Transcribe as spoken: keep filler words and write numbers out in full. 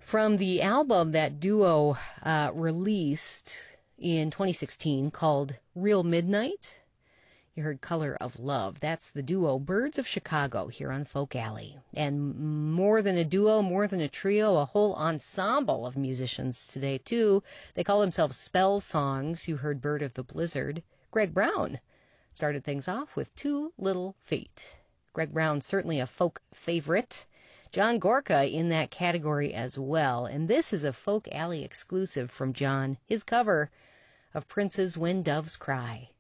From the album that duo uh, released in twenty sixteen called Real Midnight, you heard Color of Love. That's the duo Birds of Chicago here on Folk Alley. And more than a duo, more than a trio, a whole ensemble of musicians today, too. They call themselves Spell Songs. You heard Bird of the Blizzard. Greg Brown started things off with Two Little Feet. Greg Brown, certainly a folk favorite. John Gorka in that category as well. And this is a Folk Alley exclusive from John, his cover of Prince's When Doves Cry.